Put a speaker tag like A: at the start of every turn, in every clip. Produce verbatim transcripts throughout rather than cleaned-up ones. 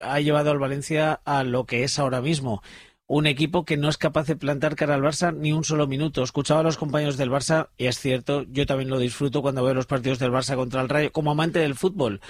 A: ha llevado al Valencia a lo que es ahora mismo. Un equipo que no es capaz de plantar cara al Barça ni un solo minuto. Escuchaba a los compañeros del Barça y es cierto, yo también lo disfruto cuando veo los partidos del Barça contra el Rayo, como amante del fútbol.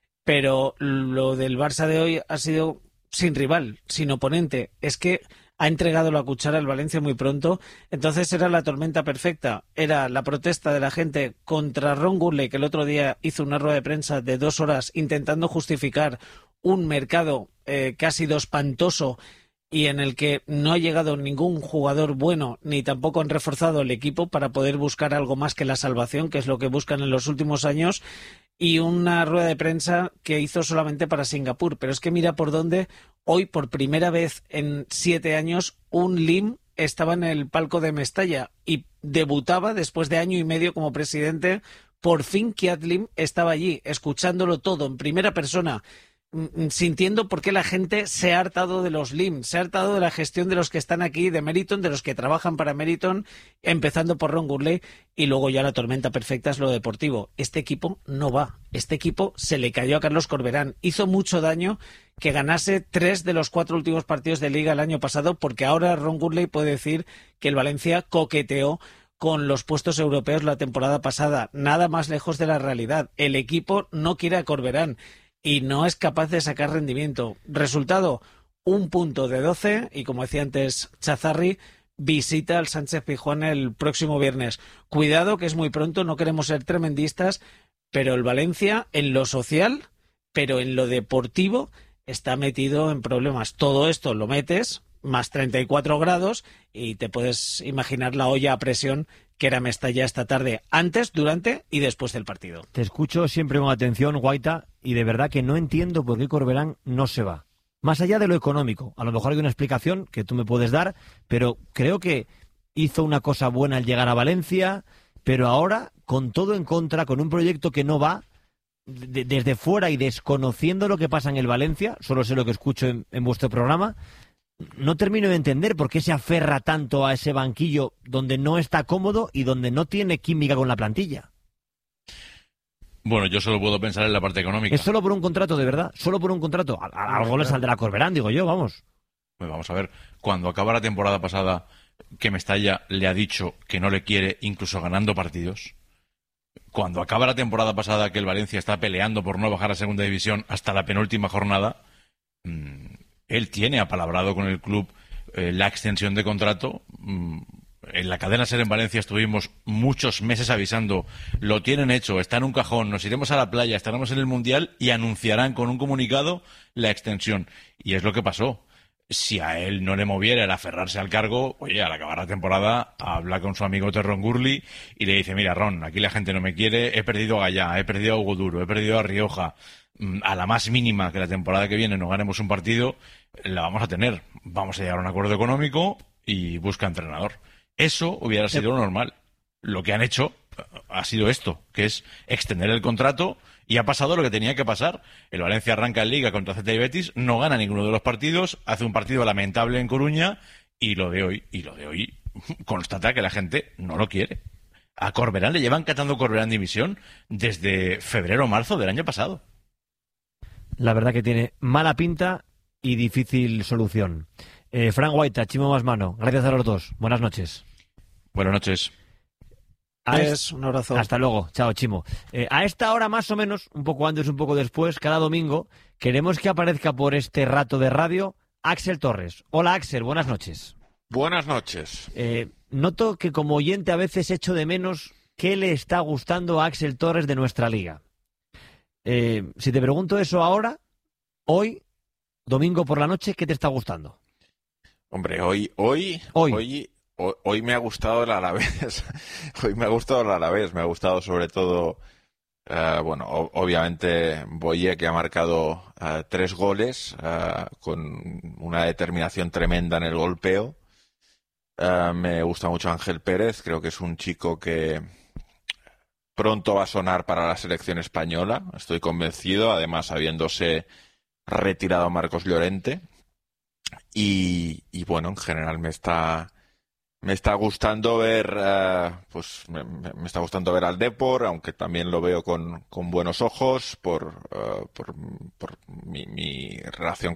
A: Pero lo del Barça de hoy ha sido sin rival, sin oponente. Es que ha entregado la cuchara al Valencia muy pronto. Entonces era la tormenta perfecta. Era la protesta de la gente contra Ron Gurley, que el otro día hizo una rueda de prensa de dos horas intentando justificar un mercado eh, que ha sido espantoso y en el que no ha llegado ningún jugador bueno, ni tampoco han reforzado el equipo para poder buscar algo más que la salvación, que es lo que buscan en los últimos años, y una rueda de prensa que hizo solamente para Singapur. Pero es que mira por dónde, hoy por primera vez en siete años, un Lim estaba en el palco de Mestalla y debutaba después de año y medio como presidente. Por fin Kiat Lim estaba allí, escuchándolo todo en primera persona, sintiendo por qué la gente se ha hartado de los Lim, se ha hartado de la gestión de los que están aquí, de Meriton, de los que trabajan para Meriton, empezando por Ron Gurley, y luego ya la tormenta perfecta es lo deportivo. Este equipo no va, este equipo se le cayó a Carlos Corberán, hizo mucho daño que ganase tres de los cuatro últimos partidos de Liga el año pasado, porque ahora Ron Gurley puede decir que el Valencia coqueteó con los puestos europeos la temporada pasada. Nada más lejos de la realidad. El equipo no quiere a Corberán y no es capaz de sacar rendimiento. Resultado, un punto de doce, y como decía antes Chazarri, visita al Sánchez Pizjuán el próximo viernes. Cuidado, que es muy pronto, no queremos ser tremendistas, pero el Valencia, en lo social, pero en lo deportivo, está metido en problemas. Todo esto lo metes, más treinta y cuatro grados, y te puedes imaginar la olla a presión que era Mestalla esta tarde, antes, durante y después del partido.
B: Te escucho siempre con atención, Guaita, y de verdad que no entiendo por qué Corberán no se va. Más allá de lo económico, a lo mejor hay una explicación que tú me puedes dar, pero creo que hizo una cosa buena al llegar a Valencia, pero ahora, con todo en contra, con un proyecto que no va, de, desde fuera y desconociendo lo que pasa en el Valencia, solo sé lo que escucho en, en vuestro programa, no termino de entender por qué se aferra tanto a ese banquillo donde no está cómodo y donde no tiene química con la plantilla.
C: Bueno, yo solo puedo pensar en la parte económica.
B: ¿Es solo por un contrato, de verdad? ¿Solo por un contrato? A, a, algo le saldrá Corberán, digo yo, vamos.
C: Pues vamos a ver, cuando acaba la temporada pasada, que Mestalla le ha dicho que no le quiere, incluso ganando partidos. Cuando acaba la temporada pasada, que el Valencia está peleando por no bajar a segunda división hasta la penúltima jornada, mmm, él tiene apalabrado con el club eh, la extensión de contrato. Mm, en la cadena SER en Valencia estuvimos muchos meses avisando, lo tienen hecho, está en un cajón, nos iremos a la playa, estaremos en el Mundial y anunciarán con un comunicado la extensión. Y es lo que pasó. Si a él no le moviera el aferrarse al cargo, oye, al acabar la temporada habla con su amigo Ron Gurley y le dice, mira, Ron, aquí la gente no me quiere, he perdido a Gallá, he perdido a Hugo Duro, he perdido a Rioja. A la más mínima que la temporada que viene no ganemos un partido, la vamos a tener. Vamos a llegar a un acuerdo económico y busca entrenador. Eso hubiera sido lo normal. Lo que han hecho ha sido esto, que es extender el contrato, y ha pasado lo que tenía que pasar. El Valencia arranca en Liga contra Celta y Betis, no gana ninguno de los partidos, hace un partido lamentable en Coruña, y lo de hoy, y lo de hoy constata que la gente no lo quiere. A Corberán le llevan catando Corberán división desde febrero o marzo del año pasado.
B: La verdad que tiene mala pinta y difícil solución. Eh, Fran Guaita, Chimo Masmano, gracias a los dos. Buenas noches.
C: Buenas noches.
A: A es, un abrazo.
B: Hasta luego. Chao, Chimo. Eh, a esta hora más o menos, un poco antes, un poco después, cada domingo, queremos que aparezca por este rato de radio Axel Torres. Hola, Axel, buenas noches.
D: Buenas noches.
B: Eh, noto que como oyente a veces echo de menos qué le está gustando a Axel Torres de nuestra liga. Eh, si te pregunto eso ahora, hoy, domingo por la noche, ¿qué te está gustando?
D: Hombre, hoy, hoy,
B: hoy,
D: hoy, hoy, hoy me ha gustado el Alavés. Hoy me ha gustado el Alavés. Me ha gustado sobre todo, uh, bueno, o, obviamente Boye, que ha marcado uh, tres goles uh, con una determinación tremenda en el golpeo. Uh, me gusta mucho Ángel Pérez. Creo que es un chico que pronto va a sonar para la selección española, estoy convencido, además habiéndose retirado Marcos Llorente. Y, y bueno, en general me está Me está gustando ver, uh, pues me, me está gustando ver al Depor, aunque también lo veo con, con buenos ojos por, uh, por, por mi, mi relación